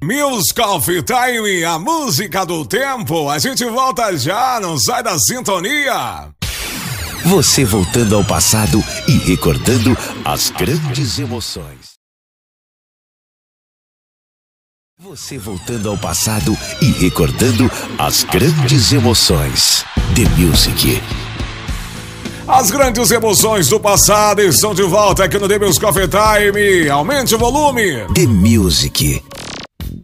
Music Coffee Time, a música do tempo. A gente volta já, não sai da sintonia. Você voltando ao passado e recordando as grandes emoções. Você voltando ao passado e recordando as grandes emoções. The Music. As grandes emoções do passado estão de volta aqui no The Music Coffee Time. Aumente o volume. The Music.